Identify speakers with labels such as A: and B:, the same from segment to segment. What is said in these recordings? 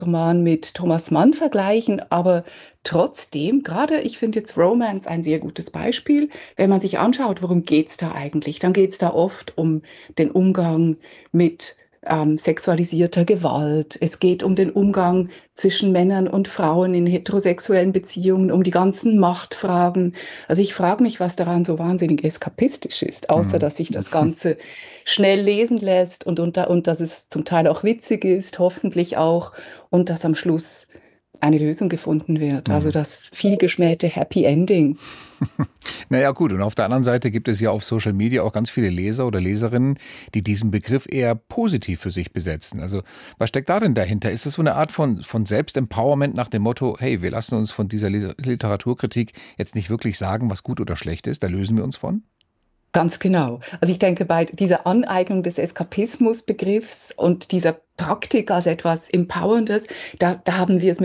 A: Roman mit Thomas Mann vergleichen, aber trotzdem, gerade ich finde jetzt Romance ein sehr gutes Beispiel. Wenn man sich anschaut, worum geht's da eigentlich, dann geht's da oft um den Umgang mit sexualisierter Gewalt. Es geht um den Umgang zwischen Männern und Frauen in heterosexuellen Beziehungen, um die ganzen Machtfragen. Also ich frage mich, was daran so wahnsinnig eskapistisch ist, außer
B: Mhm.
A: dass sich das Ganze schnell lesen lässt und dass es zum Teil auch witzig ist, hoffentlich auch, und dass am Schluss eine Lösung gefunden wird. Also
B: Mhm.
A: das vielgeschmähte Happy Ending.
B: Naja, gut. Und auf der anderen Seite gibt es ja auf Social Media auch ganz viele Leser oder Leserinnen, die diesen Begriff eher positiv für sich besetzen. Also, was steckt da denn dahinter? Ist das so eine Art von Selbstempowerment nach dem Motto, hey, wir lassen uns von dieser Literaturkritik jetzt nicht wirklich sagen, was gut oder schlecht ist, da lösen wir uns von?
A: Ganz genau. Also ich denke, bei dieser Aneignung des Eskapismusbegriffs und dieser Praktik als etwas Empowerndes, da haben wir es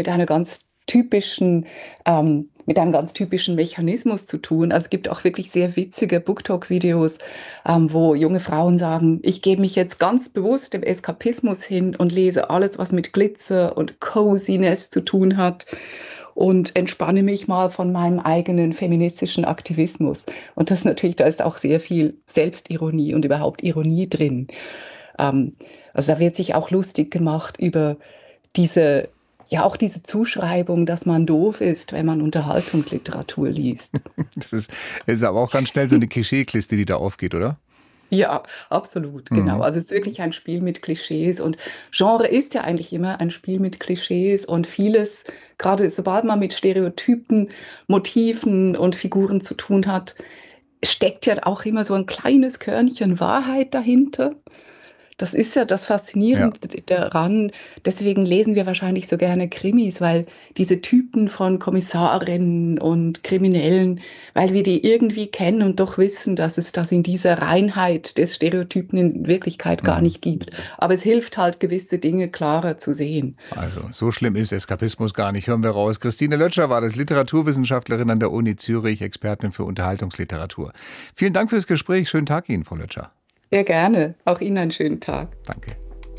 A: mit einem ganz typischen Mechanismus zu tun. Also es gibt auch wirklich sehr witzige BookTok-Videos, wo junge Frauen sagen, ich gebe mich jetzt ganz bewusst dem Eskapismus hin und lese alles, was mit Glitzer und Coziness zu tun hat und entspanne mich mal von meinem eigenen feministischen Aktivismus. Und das natürlich, da ist auch sehr viel Selbstironie und überhaupt Ironie drin. Ähm, also da wird sich auch lustig gemacht über diese, ja auch diese Zuschreibung, dass man doof ist, wenn man Unterhaltungsliteratur liest.
B: Das ist aber auch ganz schnell so eine Klischeekliste, die da aufgeht, oder?
A: Ja, absolut, genau.
B: Mhm.
A: Also es ist wirklich ein Spiel mit Klischees und Genre ist ja eigentlich immer ein Spiel mit Klischees und vieles, gerade sobald man mit Stereotypen, Motiven und Figuren zu tun hat, steckt ja auch immer so ein kleines Körnchen Wahrheit dahinter. Das ist ja das
B: Ja.
A: Faszinierende daran. Deswegen lesen wir wahrscheinlich so gerne Krimis, weil diese Typen von Kommissarinnen und Kriminellen, weil wir die irgendwie kennen und doch wissen, dass es das in dieser Reinheit des Stereotypen in Wirklichkeit gar
B: Mhm.
A: nicht gibt. Aber es hilft halt, gewisse Dinge klarer zu sehen.
B: Also, so schlimm ist Eskapismus gar nicht, hören wir raus. Christine Lötscher war das, Literaturwissenschaftlerin an der Uni Zürich, Expertin für Unterhaltungsliteratur. Vielen Dank fürs Gespräch. Schönen Tag Ihnen, Frau Lötscher.
A: Sehr gerne. Auch Ihnen einen schönen Tag.
B: Danke.